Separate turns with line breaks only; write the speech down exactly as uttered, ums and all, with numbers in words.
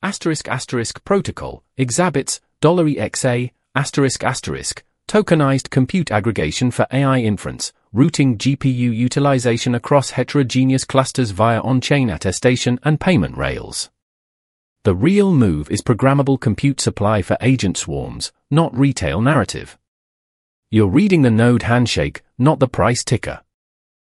asterisk asterisk protocol, exhibits, $exa, asterisk asterisk, tokenized compute aggregation for A I inference, routing G P U utilization across heterogeneous clusters via on-chain attestation and payment rails. The real move is programmable compute supply for agent swarms, not retail narrative. You're reading the node handshake, not the price ticker.